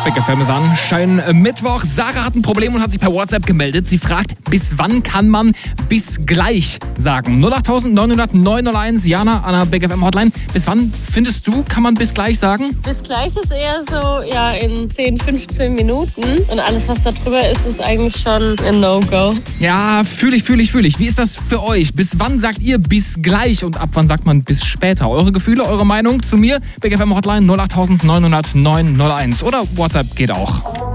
Big FM ist an. Schönen Mittwoch. Sarah hat ein Problem und hat sich per WhatsApp gemeldet. Sie fragt, bis wann kann man bis gleich sagen? 08900 901, Jana an der Big FM Hotline. Bis wann findest du, kann man bis gleich sagen? Bis gleich ist eher so, ja, in 10, 15 Minuten. Und alles, was da drüber ist, ist eigentlich schon ein No-Go. Ja, fühle ich. Wie ist das für euch? Bis wann sagt ihr bis gleich und ab wann sagt man bis später? Eure Gefühle, eure Meinung zu mir? Big FM Hotline 08900 901 oder WhatsApp geht auch.